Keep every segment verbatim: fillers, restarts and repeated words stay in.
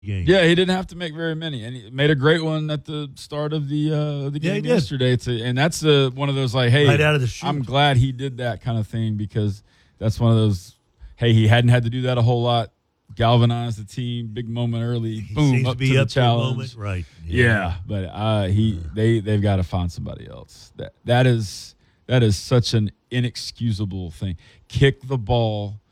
game. Yeah, he didn't have to make very many, and he made a great one at the start of the uh, the Yeah, game he did. yesterday. To, and that's uh, one of those like, hey, Right out of the chute. I'm glad he did that kind of thing because that's one of those. Hey, he hadn't had to do that a whole lot. Galvanized the team, big moment early. He boom, seems up to be to the up to a challenge. moment, right? Yeah, but uh, he they they've got to find somebody else. That that is that is such an inexcusable thing. Kick the ball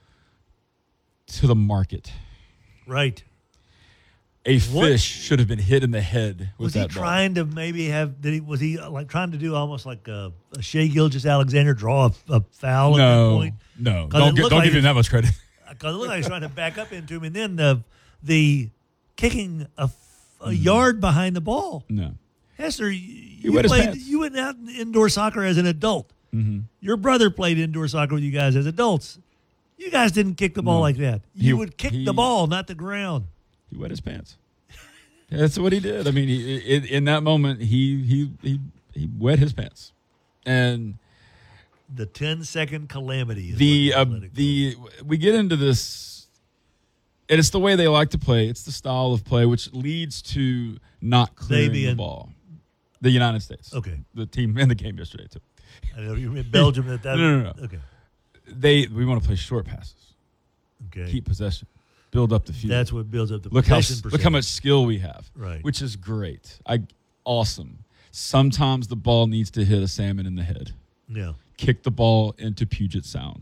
to the market. Right. A What- fish should have been hit in the head with Was he that ball. trying to maybe have? Did he? Was he uh, like trying to do almost like a, a Shea Gilgeous-Alexander draw a, a foul at that No, point? no, 'Cause it don't gi- looked don't like give him it- that much credit. Because it looked like he was trying to back up into him, and then the the kicking a, f- a yard behind the ball. No, Hester, you wet his played. pants. You went out in indoor soccer as an adult. mm-hmm. Your brother played indoor soccer with you guys as adults. You guys didn't kick the ball No. like that. You He- would kick he- the ball, not the ground. he wet his pants. That's what he did. I mean, he, in, in that moment, he he he he wet his pants, and The ten-second calamity. Is the what uh, they let it go. the we get into this, and it's the way they like to play. It's the style of play which leads to not clearing being- the ball. The United States, Okay. the team in the game yesterday too. I know you in Belgium. That, that No, no, no. Okay. They we want to play short passes, Okay. keep possession, build up the field. That's what builds up the look how possession look how percentage. much skill we have, Right. Which is great. I awesome. Sometimes the ball needs to hit a salmon in the head. Yeah. Kick the ball into Puget Sound.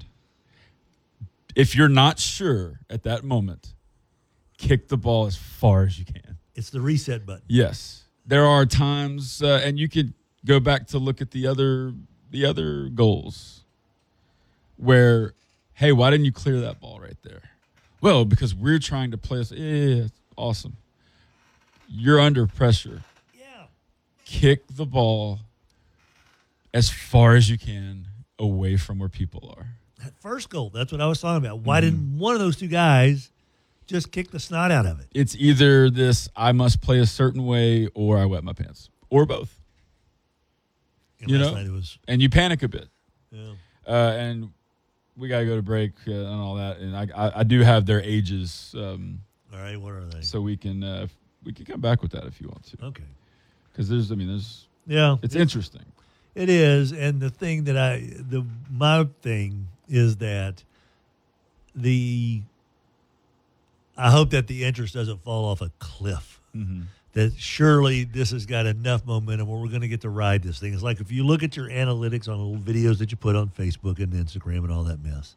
If you're not sure at that moment, kick the ball as far as you can. It's the reset button. Yes, there are times, uh, and you could go back to look at the other the other goals where, hey, why didn't you clear that ball right there? Well, because we're trying to play. Yeah, yeah, yeah, awesome. You're under pressure. Yeah. Kick the ball as far as you can away from where people are. That first goal, that's what I was talking about. Why didn't one of those two guys just kick the snot out of it? It's either this, I must play a certain way, or I wet my pants, or both. And You last know? night it was, And you panic a bit. yeah. Uh, and we got to go to break uh, and all that. And I, I, I do have their ages, um, All right, what are they? so we can uh, we can come back with that if you want to. Okay. Because there's, I mean, there's, Yeah. it's interesting. It is, and the thing that I, the my thing is that the, I hope that the interest doesn't fall off a cliff. Mm-hmm. That surely this has got enough momentum where we're going to get to ride this thing. It's like if you look at your analytics on the videos that you put on Facebook and Instagram and all that mess,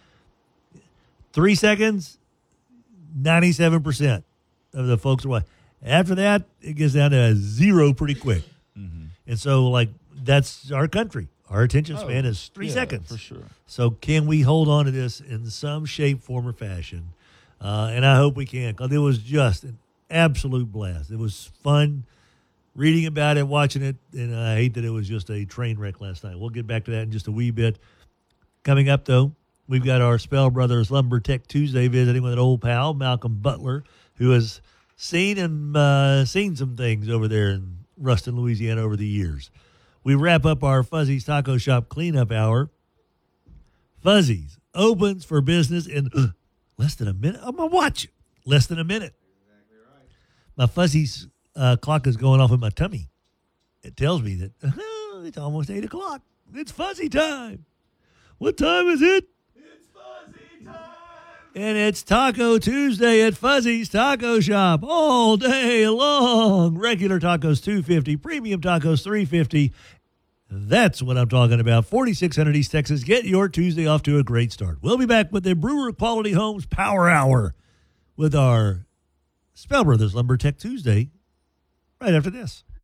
three seconds, ninety-seven percent of the folks are watching. After that, it gets down to a zero pretty quick. Mm-hmm. And so, like, that's our country. Our attention span Oh, is three yeah, seconds. for sure. So can we hold on to this in some shape, form, or fashion? Uh, and I hope we can, because it was just an absolute blast. It was fun reading about it, watching it, and I hate that it was just a train wreck last night. We'll get back to that in just a wee bit. Coming up, though, we've got our Spell Brothers Lumber Tech Tuesday visiting with an old pal, Malcolm Butler, who has seen and uh, seen some things over there in Ruston, Louisiana over the years. We wrap up our Fuzzy's Taco Shop cleanup hour. Fuzzy's opens for business in uh, less than a minute. I'm going to watch it. Less than a minute. Exactly right. My Fuzzy's uh, clock is going off in my tummy. It tells me that uh, it's almost eight o'clock. It's Fuzzy time. What time is it? It's Fuzzy time. And it's Taco Tuesday at Fuzzy's Taco Shop all day long. Regular tacos two fifty, premium tacos three fifty. That's what I'm talking about. forty-six hundred East Texas. Get your Tuesday off to a great start. We'll be back with the Brewer Quality Homes Power Hour with our Spell Brothers Lumber Tech Tuesday right after this.